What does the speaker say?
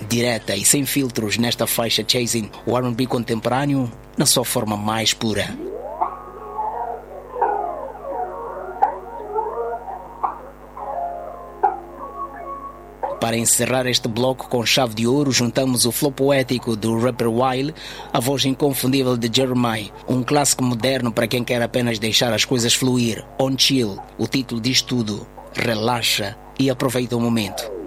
direta e sem filtros nesta faixa Chasing, o R&B contemporâneo na sua forma mais pura. Para encerrar este bloco com chave de ouro, juntamos o flow poético do rapper Wiley, a voz inconfundível de Jeremiah, um clássico moderno para quem quer apenas deixar as coisas fluir. On Chill, o título diz tudo. Relaxa e aproveita o momento.